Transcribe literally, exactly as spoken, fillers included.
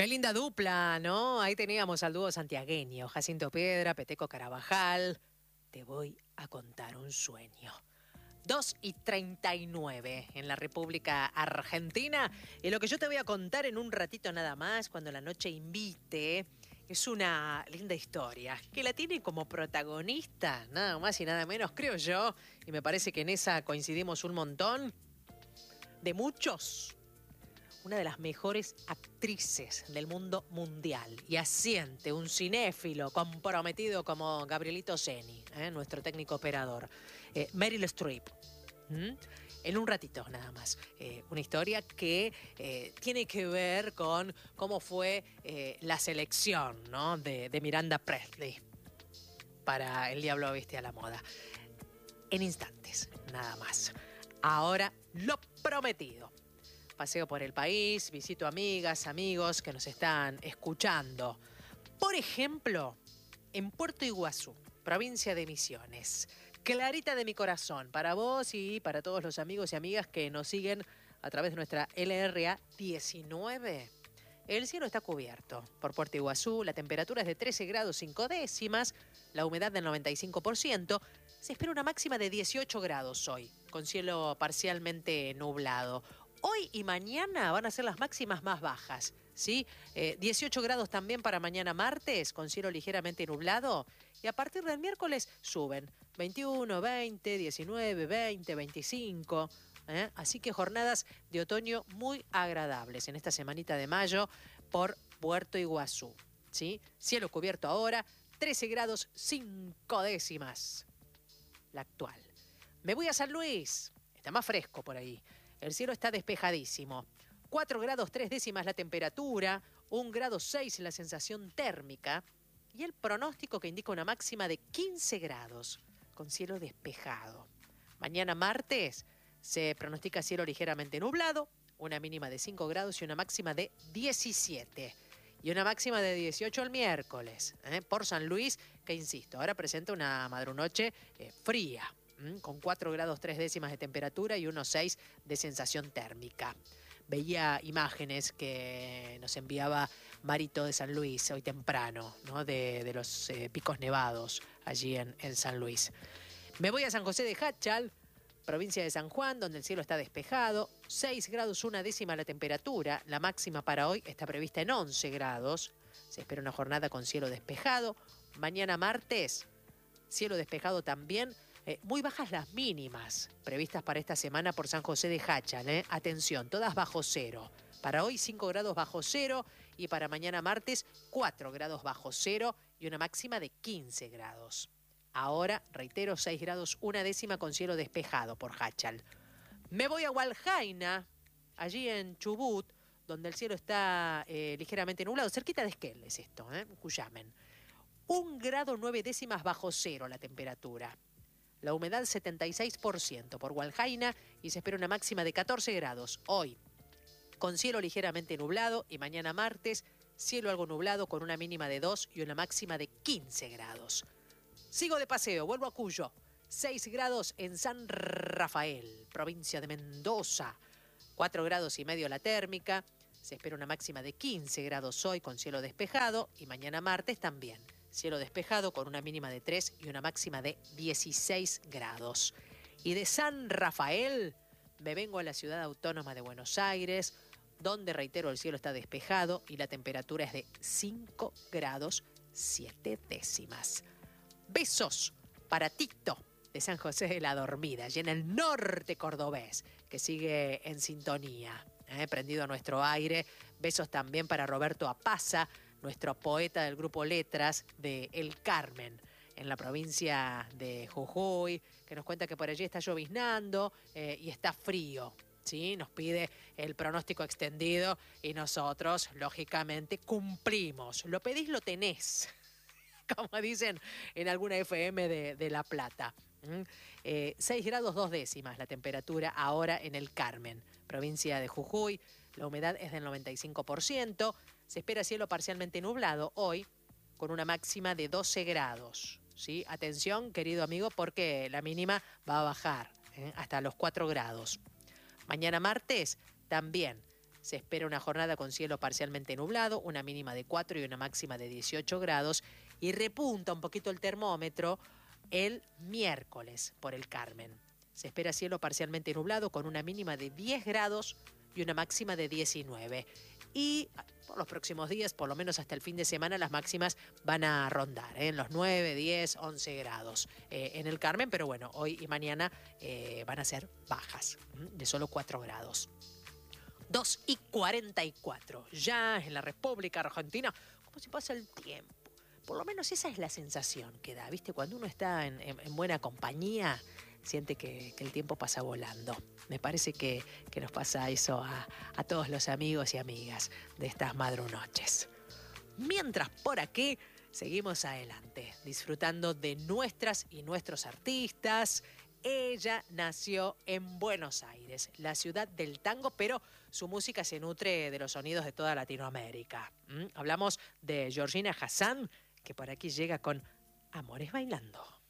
Qué linda dupla, ¿no? Ahí teníamos al dúo santiagueño, Jacinto Piedra, Peteco Carabajal. Te voy a contar un sueño. dos y treinta y nueve en la República Argentina. Y lo que yo te voy a contar en un ratito nada más, cuando la noche invite, es una linda historia que la tiene como protagonista, nada más y nada menos, creo yo, y me parece que en esa coincidimos un montón, de muchos, una de las mejores actrices del mundo mundial. Y asiente un cinéfilo comprometido como Gabrielito Ceni, ¿eh? Nuestro técnico operador. Eh, Meryl Streep. ¿Mm? En un ratito nada más. Eh, una historia que eh, tiene que ver con cómo fue eh, la selección, ¿no? de, de Miranda Presley para El Diablo Viste a la Moda. En instantes, nada más. Ahora, lo prometido. Paseo por el país, visito amigas, amigos que nos están escuchando. Por ejemplo, en Puerto Iguazú, provincia de Misiones. Clarita de mi corazón, para vos y para todos los amigos y amigas que nos siguen a través de nuestra L R A diecinueve. El cielo está cubierto por Puerto Iguazú, la temperatura es de trece grados cinco décimas, la humedad del noventa y cinco por ciento. Se espera una máxima de dieciocho grados hoy, con cielo parcialmente nublado. Hoy y mañana van a ser las máximas más bajas, ¿sí? Eh, dieciocho grados también para mañana martes, con cielo ligeramente nublado. Y a partir del miércoles suben veintiuno, veinte, diecinueve, veinte, veinticinco. ¿eh? Así que jornadas de otoño muy agradables en esta semanita de mayo por Puerto Iguazú, ¿sí? Cielo cubierto ahora, trece grados cinco décimas. La actual. Me voy a San Luis. Está más fresco por ahí. El cielo está despejadísimo. cuatro grados tres décimas la temperatura, un grado seis la sensación térmica y el pronóstico que indica una máxima de quince grados con cielo despejado. Mañana martes se pronostica cielo ligeramente nublado, una mínima de cinco grados y una máxima de diecisiete. Y una máxima de dieciocho el miércoles, ¿eh? por San Luis, que insisto, ahora presenta una madrunoche eh, fría, con cuatro grados tres décimas de temperatura y uno seis de sensación térmica. Veía imágenes que nos enviaba Marito de San Luis hoy temprano, ¿no? de, de los eh, picos nevados allí en, en San Luis. Me voy a San José de Jáchal, provincia de San Juan, donde el cielo está despejado, seis grados una décima la temperatura, la máxima para hoy está prevista en once grados, se espera una jornada con cielo despejado. Mañana martes, cielo despejado también. Eh, muy bajas las mínimas previstas para esta semana por San José de Jáchal. ¿eh? Atención, todas bajo cero. Para hoy cinco grados bajo cero y para mañana martes cuatro grados bajo cero y una máxima de quince grados. Ahora, reitero, seis grados una décima con cielo despejado por Jáchal. Me voy a Hualjaina, allí en Chubut, donde el cielo está eh, ligeramente nublado, cerquita de Esquel es esto, ¿eh? Cuyamen. Un grado nueve décimas bajo cero la temperatura. La humedad setenta y seis por ciento por Hualjaina y se espera una máxima de catorce grados hoy, con cielo ligeramente nublado, y mañana martes, cielo algo nublado con una mínima de dos y una máxima de quince grados. Sigo de paseo, vuelvo a Cuyo, seis grados en San Rafael, provincia de Mendoza, cuatro grados y medio la térmica, se espera una máxima de quince grados hoy con cielo despejado y mañana martes también. Cielo despejado con una mínima de tres y una máxima de dieciséis grados. Y de San Rafael me vengo a la ciudad autónoma de Buenos Aires, donde, reitero, el cielo está despejado y la temperatura es de cinco grados siete décimas. Besos para Tito de San José de la Dormida, y en el norte cordobés, que sigue en sintonía, ¿eh? prendido a nuestro aire. Besos también para Roberto Apaza, nuestro poeta del grupo Letras de El Carmen, en la provincia de Jujuy, que nos cuenta que por allí está lloviznando eh, y está frío, ¿sí? Nos pide el pronóstico extendido y nosotros, lógicamente, cumplimos. Lo pedís, lo tenés, como dicen en alguna F M de, de La Plata. ¿Mm? Eh, seis grados dos décimas la temperatura ahora en El Carmen, provincia de Jujuy. La humedad es del noventa y cinco por ciento. Se espera cielo parcialmente nublado hoy con una máxima de doce grados. ¿sí? Atención, querido amigo, porque la mínima va a bajar ¿eh? hasta los cuatro grados. Mañana martes también Se espera una jornada con cielo parcialmente nublado, una mínima de cuatro y una máxima de dieciocho grados. Y repunta un poquito el termómetro el miércoles por el Carmen. Se espera cielo parcialmente nublado con una mínima de diez grados y una máxima de diecinueve. Y por los próximos días, por lo menos hasta el fin de semana, las máximas van a rondar ¿eh? en los nueve, diez, once grados eh, en el Carmen, pero bueno, hoy y mañana eh, van a ser bajas, ¿m? de solo cuatro grados. dos y cuarenta y cuatro, ya en la República Argentina, como si pasa el tiempo. Por lo menos esa es la sensación que da, ¿viste? Cuando uno está en, en, en buena compañía, siente que, que el tiempo pasa volando. Me parece que, que nos pasa eso a, a todos los amigos y amigas de estas madrunoches. Mientras por aquí seguimos adelante, disfrutando de nuestras y nuestros artistas. Ella nació en Buenos Aires, la ciudad del tango, pero su música se nutre de los sonidos de toda Latinoamérica. ¿Mm? Hablamos de Georgina Hassan, que por aquí llega con Amores Bailando.